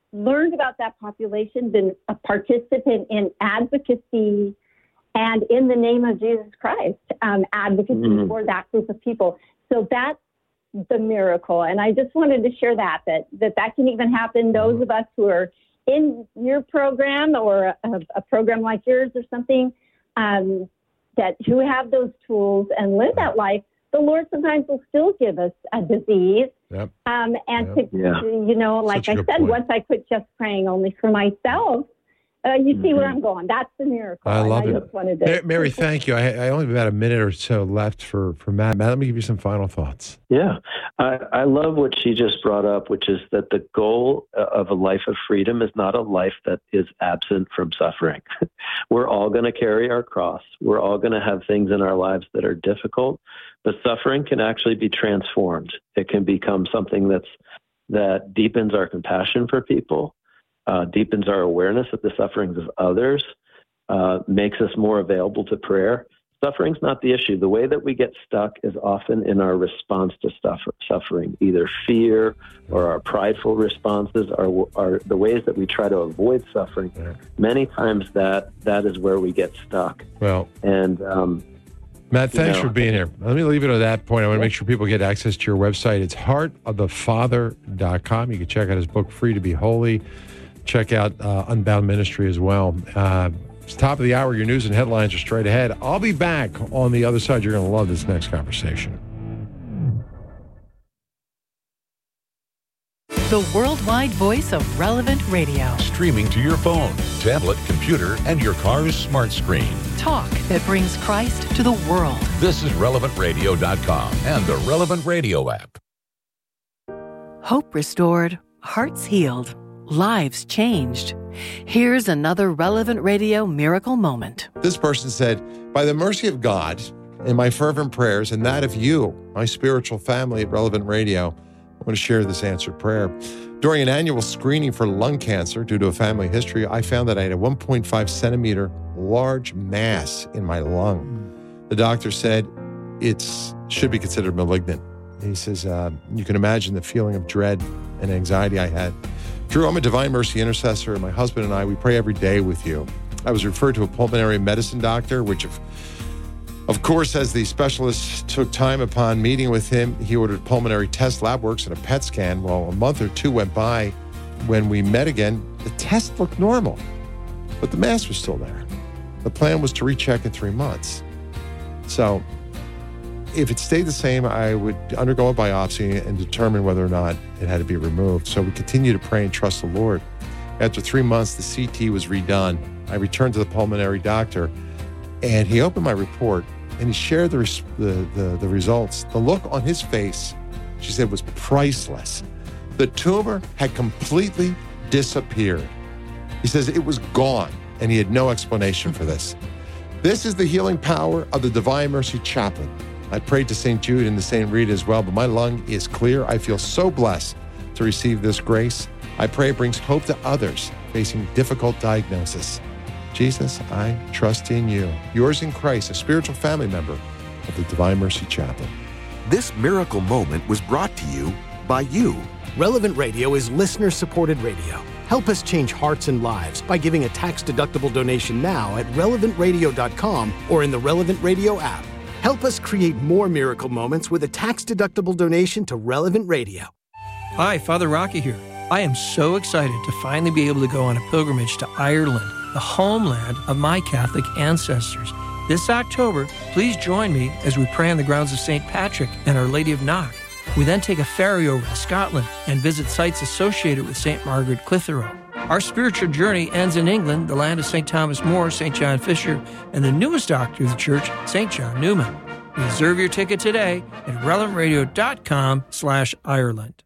learned about that population, been a participant in advocacy and in the name of Jesus Christ, um, advocacy mm-hmm. for that group of people. So that's the miracle. And I just wanted to share that, that that, that can even happen. Those of us who are in your program or a, a program like yours or something, um, that who have those tools and live that life, the Lord sometimes will still give us a disease. Yep. Um, and Yep. to, Yeah. you know, like Such a I good said, point. once I quit just praying only for myself, uh, you see Mhm. where I'm going. That's the miracle. I love and I it. just wanted to. Mary, Mary, thank you. I, I only have about a minute or so left for, for Matt. Matt, let me give you some final thoughts. Yeah, I, I love what she just brought up, which is that the goal of a life of freedom is not a life that is absent from suffering. We're all going to carry our cross. We're all going to have things in our lives that are difficult, but suffering can actually be transformed. It can become something that's that deepens our compassion for people, uh, deepens our awareness of the sufferings of others, uh, makes us more available to prayer. Suffering's not the issue. The way that we get stuck is often in our response to suffer, suffering, either fear or our prideful responses, are, are the ways that we try to avoid suffering. Yeah. Many times that that is where we get stuck. Well, and um, Matt, thanks you know, for being here. Let me leave it at that point. I want to make sure people get access to your website. It's heart of the father dot com. You can check out his book, Free to Be Holy. Check out uh, Unbound Ministry as well. Uh, it's top of the hour. Your news and headlines are straight ahead. I'll be back on the other side. You're going to love this next conversation. The worldwide voice of Relevant Radio. Streaming to your phone, tablet, computer, and your car's smart screen. Talk that brings Christ to the world. This is relevant radio dot com and the Relevant Radio app. Hope restored, hearts healed, lives changed. Here's another Relevant Radio miracle moment. This person said, by the mercy of God and my fervent prayers and that of you, my spiritual family at Relevant Radio, I want to share this answered prayer. During an annual screening for lung cancer due to a family history, I found that I had a one point five centimeter large mass in my lung. The doctor said it should be considered malignant. He says, uh, you can imagine the feeling of dread and anxiety I had. Drew, I'm a Divine Mercy intercessor, and my husband and I, we pray every day with you. I was referred to a pulmonary medicine doctor, which of, of course, as the specialist took time upon meeting with him, he ordered pulmonary test, lab works, and a P E T scan. Well, a month or two went by. When we met again, the test looked normal, but the mass was still there. The plan was to recheck in three months. So if it stayed the same, I would undergo a biopsy and determine whether or not it had to be removed. So we continue to pray and trust the Lord. After three months, the C T was redone. I returned to the pulmonary doctor, and he opened my report, and he shared the, res- the, the, the results. The look on his face, she said, was priceless. The tumor had completely disappeared. He says it was gone, and he had no explanation for this. This is the healing power of the Divine Mercy Chaplain. I prayed to Saint Jude and to Saint Rita as well, but my lung is clear. I feel so blessed to receive this grace. I pray it brings hope to others facing difficult diagnosis. Jesus, I trust in you. Yours in Christ, a spiritual family member of the Divine Mercy Chaplain. This miracle moment was brought to you by you. Relevant Radio is listener-supported radio. Help us change hearts and lives by giving a tax-deductible donation now at relevant radio dot com or in the Relevant Radio app. Help us create more miracle moments with a tax-deductible donation to Relevant Radio. Hi, Father Rocky here. I am so excited to finally be able to go on a pilgrimage to Ireland, the homeland of my Catholic ancestors. This October, please join me as we pray on the grounds of Saint Patrick and Our Lady of Knock. We then take a ferry over to Scotland and visit sites associated with Saint Margaret Clitheroe. Our spiritual journey ends in England, the land of Saint Thomas More, Saint John Fisher, and the newest doctor of the church, Saint John Newman. Reserve your ticket today at relevant radio dot com slash Ireland.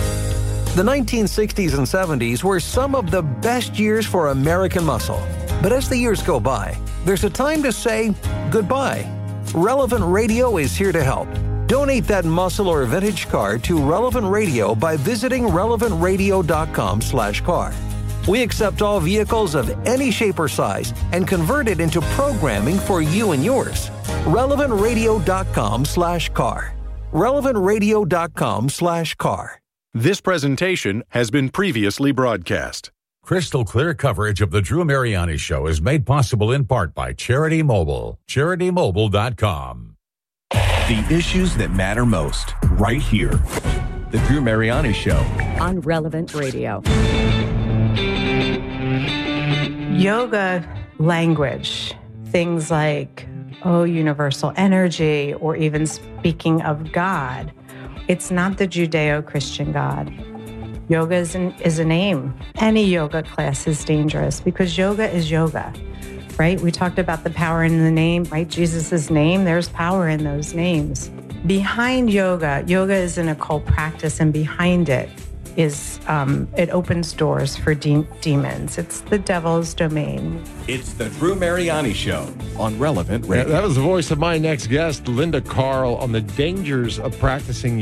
The nineteen sixties and seventies were some of the best years for American muscle. But as the years go by, there's a time to say goodbye. Relevant Radio is here to help. Donate that muscle or vintage car to Relevant Radio by visiting relevant radio dot com slash car. We accept all vehicles of any shape or size and convert it into programming for you and yours. relevant radio dot com slash car. relevant radio dot com slash car. This presentation has been previously broadcast. Crystal clear coverage of the Drew Mariani Show is made possible in part by Charity Mobile. charity mobile dot com. The issues that matter most, right here. The Drew Mariani Show. On Relevant Radio. Yoga language, things like, oh, universal energy, or even speaking of God, it's not the Judeo-Christian God. Yoga is, an, is a name. Any yoga class is dangerous because yoga is yoga, right? We talked about the power in the name, right? Jesus' name, there's power in those names. Behind yoga, yoga is an occult practice, and behind it is, um, it opens doors for de- demons. It's the devil's domain. It's the Drew Mariani Show on Relevant Radio. Yeah, that was the voice of my next guest, Linda Carl, on the dangers of practicing